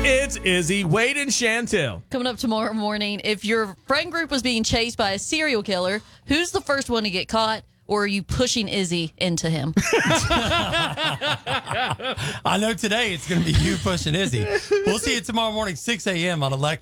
It's Izzy, Wade, and Chantel. Coming up tomorrow morning, if your friend group was being chased by a serial killer, who's the first one to get caught? Or are you pushing Izzy into him? I know today it's going to be you pushing Izzy. We'll see you tomorrow morning, 6 a.m. on Electric.